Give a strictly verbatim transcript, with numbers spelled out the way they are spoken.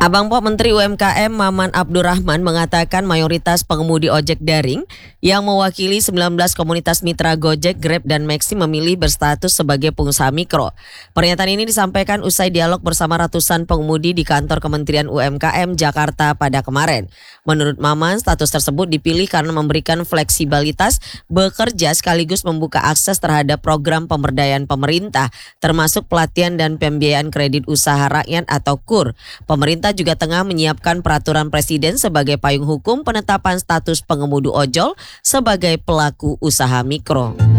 Abang Po Menteri U M K M Maman Abdurrahman mengatakan mayoritas pengemudi ojek daring yang mewakili sembilan belas komunitas mitra Gojek, Grab, dan Maxi memilih berstatus sebagai pengusaha mikro. Pernyataan ini disampaikan usai dialog bersama ratusan pengemudi di kantor Kementerian U M K M Jakarta pada kemarin. Menurut Maman, status tersebut dipilih karena memberikan fleksibilitas bekerja sekaligus membuka akses terhadap program pemberdayaan pemerintah, termasuk pelatihan dan pembiayaan kredit usaha rakyat atau K U R. Pemerintah juga tengah menyiapkan peraturan presiden sebagai payung hukum penetapan status pengemudi ojol sebagai pelaku usaha mikro.